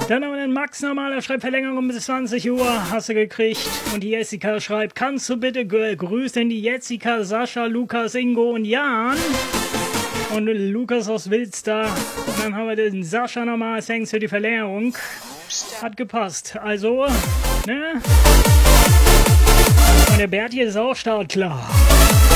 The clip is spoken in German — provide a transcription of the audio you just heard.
Dann haben wir den Max nochmal, der schreibt Verlängerung bis 20 Uhr, hast du gekriegt. Und die Jessica schreibt, kannst du bitte grüßen die Jessica, Sascha, Lukas, Ingo und Jan? Und Lukas aus Wilster. Und dann haben wir den Sascha nochmal, thanks für die Verlängerung. Hat gepasst. Also, ne? Und der Berti ist auch startklar.